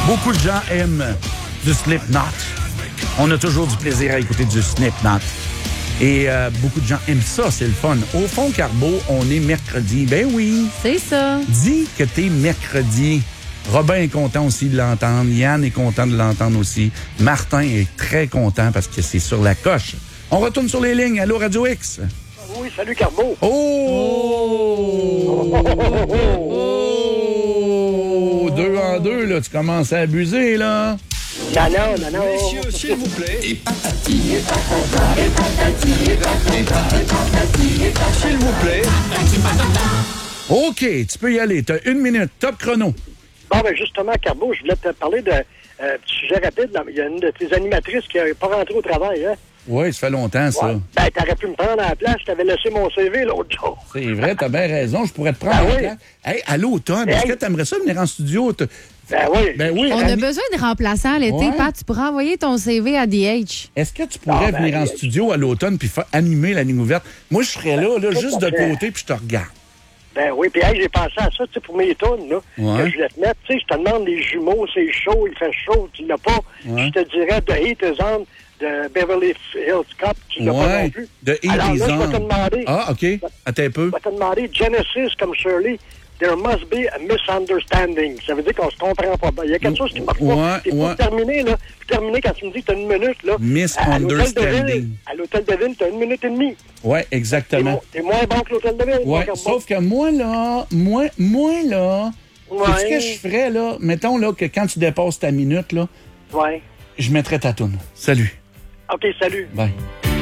Beaucoup de gens aiment du Slipknot. On a toujours du plaisir à écouter du Slipknot. Et beaucoup de gens aiment ça, c'est le fun. Au fond, Carbo, on est mercredi. Ben oui. C'est ça. Dis que t'es mercredi. Robin est content aussi de l'entendre. Yann est content de l'entendre aussi. Martin est très content parce que c'est sur la coche. On retourne sur les lignes. Allô, Radio X? Oui, salut, Carbo. Oh! 2 en 2, là. Tu commences à abuser, là. Non. Messieurs, s'il vous plaît. Et patati. S'il vous plaît. OK, tu peux y aller. T'as 1 minute. Top chrono. Bon, ben justement, Carbo, je voulais te parler de petit sujet rapide. Là. Il y a une de tes animatrices qui n'est pas rentrée au travail, hein? Oui, ça fait longtemps, ça. Ouais. Ben, t'aurais pu me prendre à la place. Je t'avais laissé mon CV l'autre jour. C'est vrai, t'as bien raison. Je pourrais te prendre Ben en oui. place. Hey, à l'automne, est-ce que t'aimerais ça venir en studio? Ben oui. Ben oui. On a besoin de remplaçants l'été. Ouais. Pat, tu pourras envoyer ton CV à DH. Est-ce que tu pourrais venir en studio à l'automne puis animer la ligne ouverte? Moi, je serais là juste de côté, puis je te regarde. Ben oui, puis hey, j'ai pensé à ça, tu sais, pour mes tonnes, là, Ouais. que je voulais te mettre. Tu sais, je te demande les jumeaux, c'est chaud, il fait chaud, tu l'as pas. Ouais. Je te dirais The Heat is On de Beverly Hills Cop, tu l'as pas non plus. De Alors là, je vais te Edison. demander, Ah, OK. Attends un peu. je vais te demander Genesis comme Shirley. There must be a misunderstanding. Ça veut dire qu'on se comprend pas. Il y a quelque chose qui marche pas. Ouais, Et pour ouais. terminer, quand tu me dis que tu as 1 minute, là, Misunderstanding. à l'hôtel de ville, tu as 1 minute et demie. Oui, exactement. T'es moins bon que l'hôtel de ville. Oui, mon sauf que moi, là, sais-tu ce que je ferais, là? Mettons, là, que quand tu dépasses ta minute, là, Ouais. je mettrais ta toune. Salut. OK, salut. Bye.